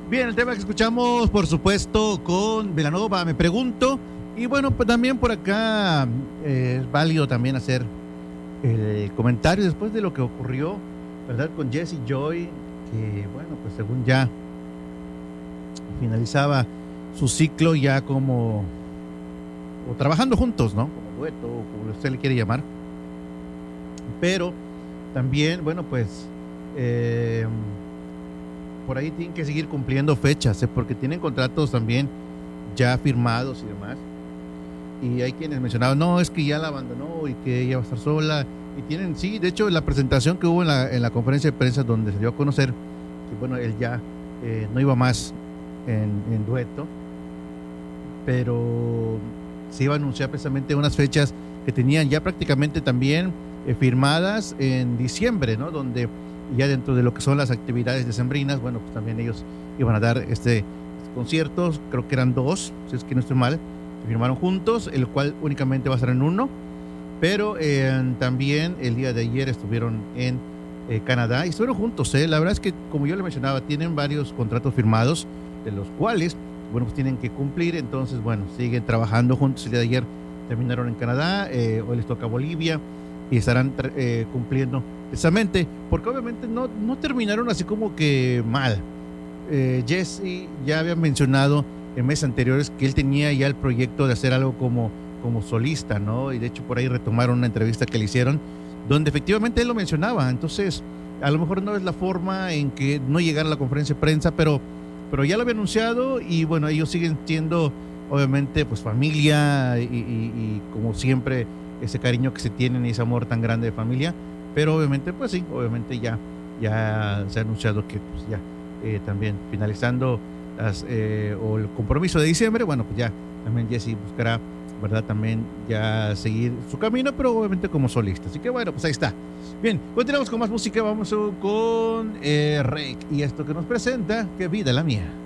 Bien, el tema que escuchamos, por supuesto, con Belanova, me pregunto. Y bueno, pues también por acá es válido también hacer el comentario después de lo que ocurrió, ¿verdad? Con Jesse Joy, que bueno, pues según ya finalizaba su ciclo ya como, o trabajando juntos, ¿no? Como dueto, o como usted le quiere llamar. Pero también, bueno, pues eh, por ahí tienen que seguir cumpliendo fechas, porque tienen contratos también ya firmados y demás. Y hay quienes mencionaban, no, es que ya la abandonó y que ella va a estar sola. Y tienen, sí, de hecho, la presentación que hubo en la conferencia de prensa donde se dio a conocer que, bueno, él ya no iba más en dueto, pero se iba a anunciar precisamente unas fechas que tenían ya prácticamente también firmadas en diciembre, ¿no? Donde ya dentro de lo que son las actividades decembrinas, bueno, pues también ellos iban a dar conciertos, creo que eran dos, si es que no estoy mal, firmaron juntos, el cual únicamente va a ser en uno, pero también el día de ayer estuvieron en Canadá y estuvieron juntos. La verdad es que, como yo le mencionaba, tienen varios contratos firmados, de los cuales, bueno, pues tienen que cumplir. Entonces, bueno, siguen trabajando juntos. El día de ayer terminaron en Canadá, hoy les toca Bolivia y estarán cumpliendo precisamente, porque obviamente no terminaron así como que mal. Jesse ya había mencionado en meses anteriores que él tenía ya el proyecto de hacer algo como solista, ¿no? Y de hecho por ahí retomaron una entrevista que le hicieron, donde efectivamente él lo mencionaba. Entonces, a lo mejor no es la forma en que no llegar a la conferencia de prensa, pero ya lo había anunciado y bueno, ellos siguen siendo, obviamente, pues familia y como siempre, ese cariño que se tienen y ese amor tan grande de familia. Pero obviamente, pues sí, obviamente ya se ha anunciado que pues ya también finalizando o el compromiso de diciembre, bueno, pues ya también Jesse buscará, ¿verdad? También ya seguir su camino, pero obviamente como solista. Así que bueno, pues ahí está. Bien, continuamos con más música, vamos con Rake y esto que nos presenta, Qué vida la mía.